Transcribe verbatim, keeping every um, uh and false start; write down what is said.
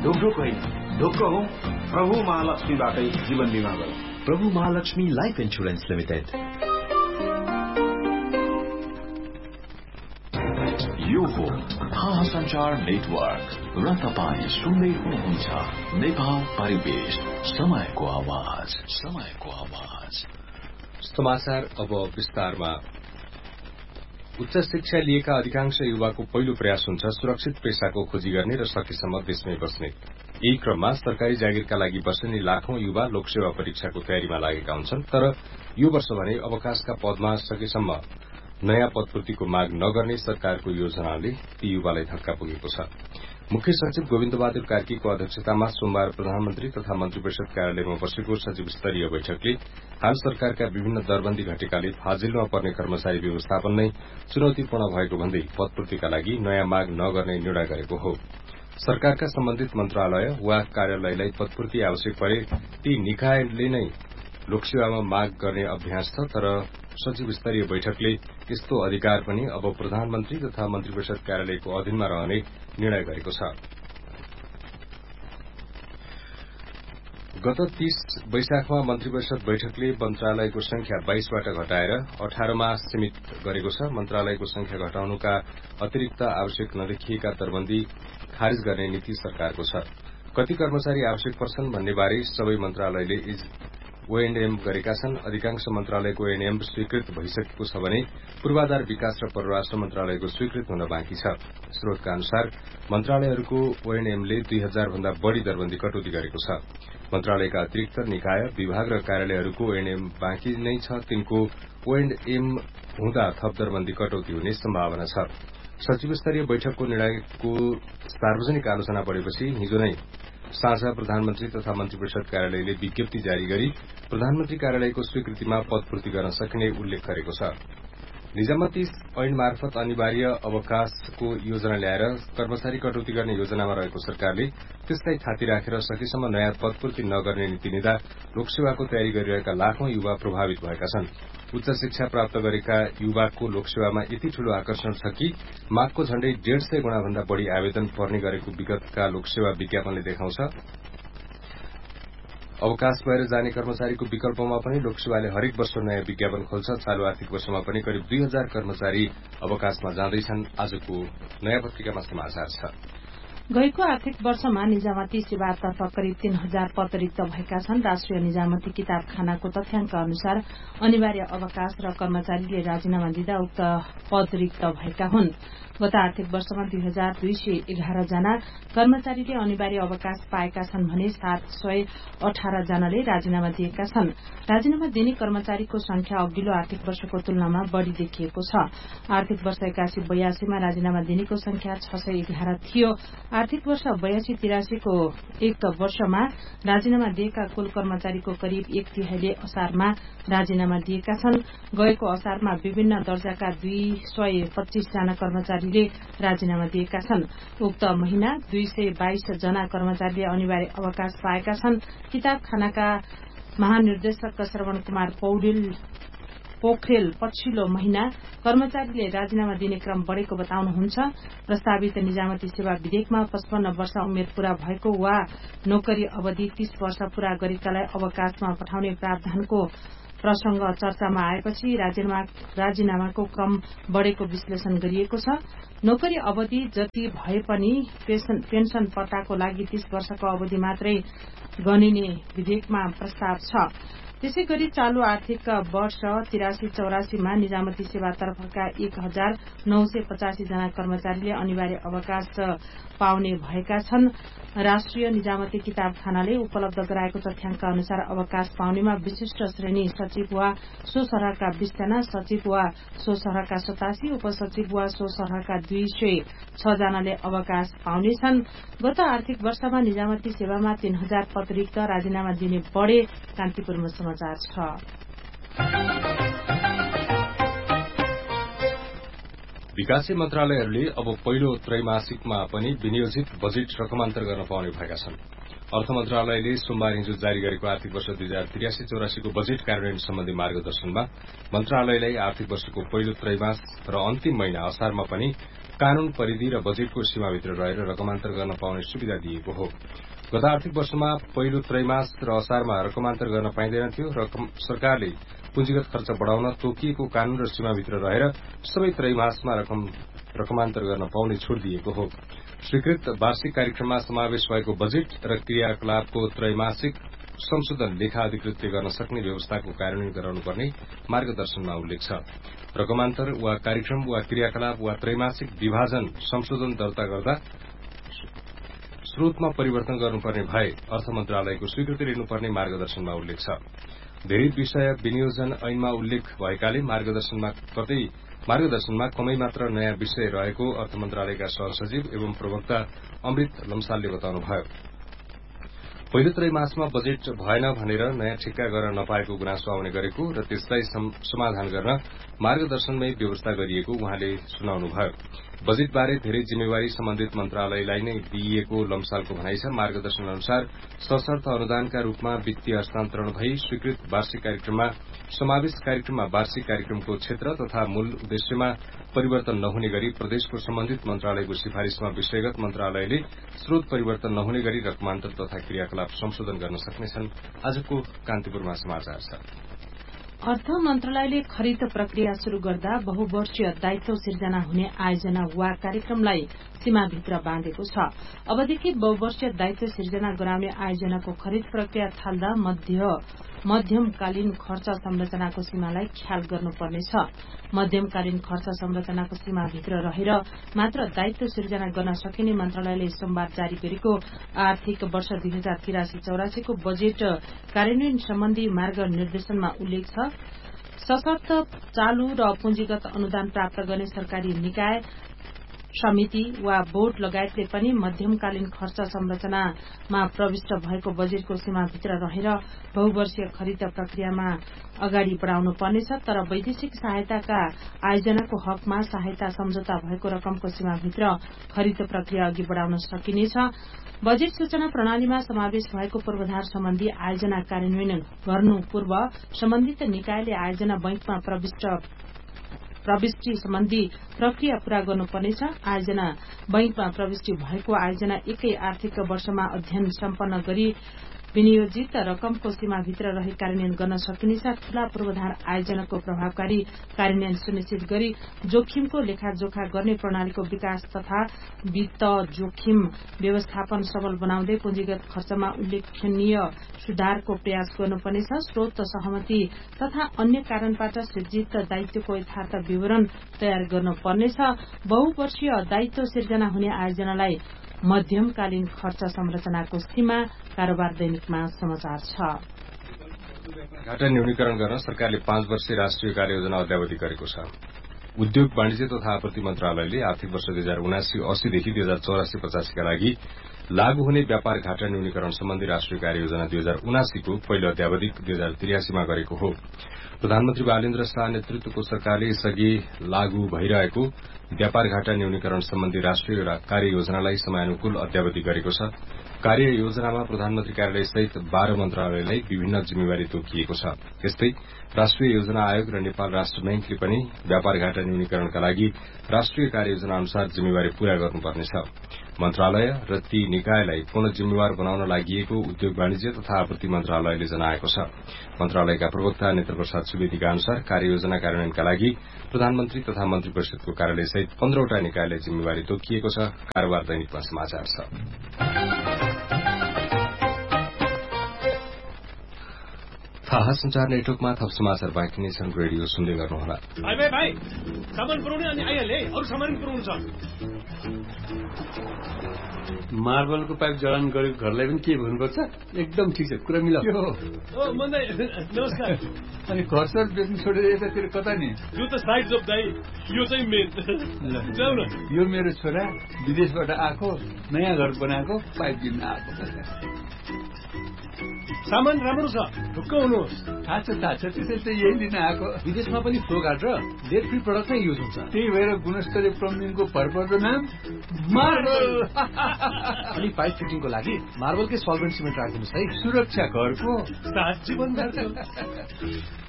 ढोकढोक होइन, ढोक्क हौ प्रभु महालक्ष्मीबाटै जीवन बिमा गरौँ। प्रभु महालक्ष्मी लाइफ इन्सुरेन्स लिमिटेड। यो हो थाहा संचार नेटवर्क र तपाईँ सुन्दै हुनुहुन्छ नेपाल परिवेश, समयको आवाज, समयको आवाज। समाचार अब विस्तारमा। उच्च शिक्षा लिएका अधिकांश युवाको पहिलो प्रयास हुन्छ सुरक्षित पेशाको खोजी गर्ने र सकेसम्म देशमै बस्ने। यही क्रममा सरकारी जागिरका लागि बस्ने लाखौं युवा लोकसेवा परीक्षाको तयारीमा लागेका हुन्छन्। तर यो वर्ष भने अवकाशका पदमा सकेसम्म नयाँ पदपूर्तिको माग नगर्ने सरकारको योजनाले ती युवालाई धक्का पुगेको छ। मुख्य सचिव गोविन्द बहादुर कार्कीको अध्यक्षतामा सोमबार प्रधानमन्त्री तथा मन्त्री परिषद कार्यालयमा बसेको सचिव स्तरीय बैठकले हाल सरकारका विभिन्न दरबन्दी घटेकाले फाजिलमा पर्ने कर्मचारी व्यवस्थापन नै चुनौतीपूर्ण भएको भन्दै पदपूर्तिका लागि नयाँ माग नगर्ने निर्णय गरेको हो। सरकारका सम्बन्धित मन्त्रालय वा कार्यालयलाई पदपूर्ति आवश्यक परे ती निकायले नै लोकसेवामा माग गर्ने अभ्यास छ। तर सचिव स्तरीय बैठकले यस्तो अधिकार पनि अब प्रधानमन्त्री तथा मन्त्री परिषद कार्यालयको अधीनमा रहने निर्णय गरेको छ। गत तीस वैशाखमा मन्त्री परिषद बैठकले मन्त्रालयको संख्या बाइसबाट घटाएर अठारमा सीमित गरेको छ। मन्त्रालयको संख्या घटाउनुका अतिरिक्त आवश्यक नदेखिएका दरबन्दी खारिज गर्ने नीति सरकारको छ। कति कर्मचारी आवश्यक पर्छन् भन्ने बारे सबै मन्त्रालयले ओएनएम गरेका छन्। अधिकांश मन्त्रालयको ओएनएम स्वीकृत भइसकेको छ भने पूर्वाधार विकास र परराष्ट्र मन्त्रालयको स्वीकृत हुन बाँकी छ। स्रोतका अनुसार मन्त्रालयहरूको ओएनएमले दुई हजार भन्दा बढ़ी दरबन्दी कटौती गरेको छ। मन्त्रालयका अतिरिक्त निकाय, विभाग र कार्यालयहरूको ओएनएम बाँकी नै छ। तिनको ओएनएम हुँदा थप दरबन्दी कटौती हुने सम्भावना छ। सचिव स्तरीय बैठकको निर्णयको सार्वजनिक आलोचना परेपछि हिजो नै साँझ प्रधानमन्त्री तथा मन्त्री परिषद कार्यालयले विज्ञप्ति जारी गरी प्रधानमन्त्री कार्यालयको स्वीकृतिमा पदपूर्ति गर्न सकिने उल्लेख गरेको छ। निजामती ऐन मार्फत अनिवार्य अवकाशको योजना ल्याएर कर्मचारी कटौती गर्ने योजनामा रहेको सरकारले त्यसलाई थाती राखेर सकेसम्म नयाँ पदपूर्ति नगर्ने नीति लिँदा लोकसेवाको तयारी गरिरहेका लाखौं युवा प्रभावित भएका छन्। उच्च शिक्षा प्राप्त गरेका युवाको लोकसेवामा यति ठूलो आकर्षण छ कि मागको झण्डै डेढ़ सय गुणाभन्दा बढ़ी आवेदन पर्ने गरेको विगतका लोकसेवा विज्ञापनले देखाउँछ। अवकाश भएर जाने कर्मचारीको विकल्पमा पनि लोकसेवाले हरेक वर्ष नयाँ विज्ञापन खोल्छ। चालू आर्थिक वर्षमा पनि करिब दुई हजार कर्मचारी अवकाशमा जाँदैछन्। आजको नयाँ पत्रिकामा समाचार छ। गएको आर्थिक वर्षमा निजामती सेवातर्फ करिब तीन हजार पद रिक्त भएका छन्। राष्ट्रिय निजामती किताबखानाको तथ्याङ्क अनुसार अनिवार्य अवकाश र कर्मचारीले राजीनामा दिँदा उक्त पद रिक्त भएका हुन्। गत आर्थिक वर्षमा दुई हजार दुई सय एघार जना कर्मचारीले अनिवार्य अवकाश पाएका छन् भने सात सय अठार जनाले राजीनामा दिएका छन्। राजीनामा दिने कर्मचारीको संख्या अघिल्लो आर्थिक वर्षको तुलनामा बढ़ी देखिएको छ। आर्थिक वर्ष एकासी बयासीमा राजीनामा दिनेको संख्या छ सय एघार थियो। आर्थिक वर्ष बयासी तिरासीको एक वर्षमा राजीनामा दिएका कुल कर्मचारीको करिब एक तिहाईले असारमा राजीनामा दिएका छन्। गएको असारमा विभिन्न दर्जाका दुई सय पच्चीस जना कर्मचारीले राजीनामा दिएका छन्। उक्त महिना दुई सय बाइस जना कर्मचारीले अनिवार्य अवकाश पाएका छन्। किताबखानाका महानिर्देशक श्रवण कुमार पौडेल पोखरेल पछिल्लो महिना कर्मचारीले राजीनामा दिने क्रम बढ़ेको बताउनुहुन्छ। प्रस्तावित निजामती सेवा विधेयकमा पचपन्न वर्ष उमेर पूरा भएको वा नोकरी अवधि तीस वर्ष पूरा गरेकालाई अवकाशमा पठाउने प्रावधानको प्रसंग चर्चामा आएपछि राजीनामाको क्रम बढ़ेको विश्लेषण गरिएको छ। नोकरी अवधि जति भए पनि पेन्सन पट्टाको लागि तीस वर्षको अवधि मात्रै गनिने विधेयकमा प्रस्ताव छ। त्यसै गरी चालू आर्थिक वर्ष तिरासी चौरासीमा निजामती सेवातर्फका एक हजार नौ सय पचासी जना कर्मचारीले अनिवार्य अवकाश पाउने भएका छन्। राष्ट्रिय निजामती किताबखानाले उपलब्ध गराएको तथ्याङ्क अनुसार अवकाश पाउनेमा विशिष्ट श्रेणी सचिव वा सो सरहका बीस जना, सचिव वा सो सरहका सतासी, उपसचिव वा सो सरहका दुई सय छ जनाले अवकाश पाउनेछन्। गत आर्थिक वर्षमा निजामती सेवामा तीन हजार पद रिक्त, राजीनामा दिने बढ़े। कान्तिपुरमा समाचार छ। विकासे मन्त्रालयहरूले अब पहिलो त्रैमासिकमा पनि विनियोजित बजेट रकमान्तर गर्न पाउने भएका छन्। अर्थ मन्त्रालयले सोमबार हिजो जारी गरेको आर्थिक वर्ष दुई हजार त्रियासी चौरासीको बजेट कार्यान्वयन सम्बन्धी मार्गदर्शनमा मन्त्रालयलाई आर्थिक वर्षको पहिलो त्रैमास र अन्तिम महिना असारमा पनि कानून परिधि र बजेटको सीमाभित्र रहेर रकमान्तर गर्न पाउने सुविधा दिएको हो। गत आर्थिक वर्षमा पहिलो त्रैमास र असारमा रकमान्तर गर्न पाइँदैन थियो। सरकारले पुँजीगत खर्च बढ़ाउन तोकिएको कानून र सीमाभित्र रहेर सबै त्रैमासमा रकम रकमान्तर गर्न पाउने छूट दिएको हो। स्वीकृत वार्षिक कार्यक्रममा समावेश भएको बजेट र क्रियाकलापको त्रैमासिक संशोधन लेखा अधिकृतले गर्न सक्ने व्यवस्थाको कार्यान्वयन गराउनुपर्ने मार्गदर्शनमा उल्लेख छ। रकमान्तर वा कार्यक्रम वा क्रियाकलाप वा त्रैमासिक विभाजन संशोधन दर्ता गर्दा स्रोतमा परिवर्तन गर्नुपर्ने भए अर्थ मन्त्रालयको स्वीकृति लिनुपर्ने मार्गदर्शनमा उल्लेख छ। धेरै विषय विनियोजन ऐनमा उल्लेख भएकाले मार्गदर्शनमा कतै मार्गदर्शनमा कमै मात्र नयाँ विषय रहेको अर्थ मन्त्रालयका सहसचिव एवं प्रवक्ता अमृत लम्सालले बताउनुभयो। पहिलो त्रैमासमा बजेट भएन भनेर नयाँ ठेक्का गर्न नपाएको गुनासो आउने गरेको र त्यसलाई समाधान गर्न मार्गदर्शनमै व्यवस्था गरिएको उहाँले सुनाउनुभयो। बजेटबारे धेरै जिम्मेवारी सम्बन्धित मन्त्रालयलाई नै दिइएको लम्सालको भनाइ छ। मार्गदर्शन अनुसार सशर्त अनुदानका रूपमा वित्तीय हस्तान्तरण भई स्वीकृत वार्षिक कार्यक्रममा समावेश कार्यक्रममा वार्षिक कार्यक्रमको क्षेत्र तथा मूल उद्देश्यमा परिवर्तन नहुने गरी प्रदेशको सम्बन्धित मन्त्रालयको सिफारिशमा विषयगत मन्त्रालयले स्रोत परिवर्तन नहुने गरी रकमान्तर तथा क्रियाकलाप संशोधन गर्न सक्नेछन्। आजको कान्तिपुरमा समाचार छ। अर्थ मन्त्रालयले खरिद प्रक्रिया शुरू गर्दा बहुवर्षीय दायित्व सिर्जना हुने आयोजना वा कार्यक्रमलाई सीमाभित्र बाँधेको छ। अबदेखि बहुवर्षीय दायित्व सिर्जना गराउने आयोजनाको खरिद प्रक्रिया थाल्दा मध्य मध्यमकालीन खर्च संरचनाको सीमालाई ख्याल गर्नुपर्नेछ। मध्यमकालीन खर्च संरचनाको सीमाभित्र रहेर मात्र दायित्व सिर्जना गर्न सकिने मन्त्रालयले सोमबार जारी गरेको आर्थिक वर्ष दुई हजार तिरासी चौरासीको बजेट कार्यान्वयन सम्बन्धी मार्ग निर्देशनमा उल्लेख छ। सशर्त चालू र पुँजीगत अनुदान प्राप्त गर्ने सरकारी निकाय समिति वा बोर्ड लगायतले पनि मध्यमकालीन खर्च संरचनामा प्रविष्ट भएको बजेटको सीमाभित्र रहेर बहुवर्षीय खरिद प्रक्रियामा अगाडि बढ़ाउनु पर्नेछ। तर वैदेशिक सहायताका आयोजनाको हकमा सहायता सम्झौता भएको रकमको सीमाभित्र खरिद प्रक्रिया अघि बढ़ाउन सकिनेछ। बजेट सूचना प्रणालीमा समावेश भएको पूर्वाधार सम्बन्धी आयोजना कार्यान्वयन गर्नु पूर्व सम्बन्धित निकायले आयोजना बैंकमा प्रविष्ट प्रविष्टि सम्बन्धी प्रक्रिया पूरा गर्नुपर्नेछ। आयोजना बैंकमा प्रविष्टि भएको आयोजना एकै आर्थिक वर्षमा अध्ययन सम्पन्न गरी विनियोजित रकमको सीमाभित्र रही कार्यान्वयन गर्न सकिनेछ। ठूला पूर्वाधार आयोजनाको प्रभावकारी कार्यान्वयन सुनिश्चित गरी जोखिमको लेखाजोखा गर्ने प्रणालीको विकास तथा वित्त जोखिम व्यवस्थापन सबल बनाउँदै पुँजीगत खर्चमा उल्लेखनीय सुधारको प्रयास गर्नुपर्नेछ। स्रोत सहमति तथा अन्य कारणबाट सृजित दायित्वको यथार्थ विवरण तयार गर्नुपर्नेछ। बहुवर्षीय दायित्व सिर्जना हुने आयोजनालाई मध्यमकालीन खर्च संरचनाको सीमा कारोबार दैनिकमा समाचार छ। घाटा न्यूनीकरण गर्न सरकारले पाँच वर्षीय राष्ट्रिय कार्ययोजना अद्यावधि गरेको छ। उद्योग वाणिज्य तथा आपूर्ति मन्त्रालयले आर्थिक वर्ष दुई हजार उनासी अस्सीदेखि दुई हजार चौरासी पचासीका लागि लागू हुने व्यापार घाटा न्यूनीकरण सम्बन्धी राष्ट्रिय कार्ययोजना दुई हजार उनासीको पहिलो अद्यावधिक दुई हजार त्रियासीमा गरेको हो। प्रधानमन्त्री बालेन्द्र शाह नेतृत्वको सरकारले यसअघि लागू भइरहेको व्यापार घाटा न्यूनीकरण सम्बन्धी राष्ट्रिय कार्ययोजनालाई समयानुकूल अद्यावधि गरेको छ। कार्ययोजनामा प्रधानमन्त्री कार्यालय सहित बाह्र मन्त्रालयलाई विभिन्न जिम्मेवारी तोकिएको छ। यस्तै राष्ट्रिय योजना आयोग र नेपाल राष्ट्र बैंकले पनि व्यापार घाटा न्यूनीकरणका लागि राष्ट्रिय कार्ययोजना अनुसार जिम्मेवारी पूरा गर्नुपर्नेछ। मन्त्रालय र ती निकायलाई पूर्ण जिम्मेवार बनाउन लागि उद्योग वाणिज्य तथा आपूर्ति मन्त्रालयले जनाएको छ। मन्त्रालयका प्रवक्ता नेत्र प्रसाद सुवेदीका अनुसार कार्ययोजना कार्यान्वयनका लागि प्रधानमन्त्री तथा मन्त्री परिषदको कार्यालय सहित पन्ध्रवटा निकायलाई जिम्मेवारी तोकिएको छ। कारोबार दैनिकमा समाचार छ। थाहा संचार नेटवर्कमा थप समाचार बाँकी नै छन्। रेडियो सुन्दै गर्नुहोला। भाइ भाइ सामान पुराउने अनि आइहाले अरू सामान पुराउनु छ। मार्बलको पाइप जडान गरेको घरलाई पनि के भन्नुपर्छ? एकदम ठिक छ, कुरा मिलाउ। ओ मन्दै नमस्कार। अनि घरसर बेच्नु छोडेर यतातिर कता नि? यो त साइड जब दाइ, यो चाहिँ मेन। जाऊ न। यो मेरो छोरा विदेशबाट आएको नयाँ घर बनाएको पाइप किन्न आएको। सामान राम्रो छ, ढुक्क हुनुहोस्। थाहा छ थाहा छ, त्यसैले त यही लिन आएको। विदेशमा पनि फ्लो गार्ड र लेड फ्री प्रडक्ट नै युज हुन्छ। त्यही भएर गुणस्तरीय प्लम्बिङको भरपर्दो नाम मार्बल। अनि पाइप फिटिङको लागि मार्बलकै सल्भेन्ट सिमेन्ट राखिदिनुहोस् है। सुरक्षा घरको सात जीवन